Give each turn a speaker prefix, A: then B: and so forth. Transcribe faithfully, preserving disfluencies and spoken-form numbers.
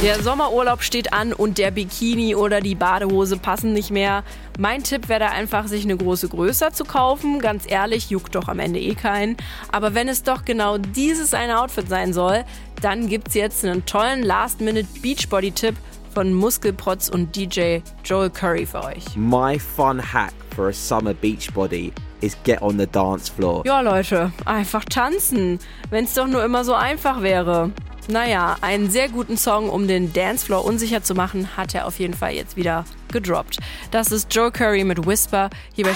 A: Der Sommerurlaub steht an und der Bikini oder die Badehose passen nicht mehr. Mein Tipp wäre da einfach, sich eine große größer zu kaufen. Ganz ehrlich, juckt doch am Ende eh keinen. Aber wenn es doch genau dieses eine Outfit sein soll, dann gibt's jetzt einen tollen Last-Minute-Beachbody-Tipp von Muskelprotz und D J Joel Curry für euch.
B: My fun hack for a summer beach body is get on the dance floor.
A: Ja Leute, einfach tanzen. Wenn's doch nur immer so einfach wäre. Naja, einen sehr guten Song, um den Dancefloor unsicher zu machen, hat er auf jeden Fall jetzt wieder gedroppt. Das ist Joel Curry mit Whisper hier bei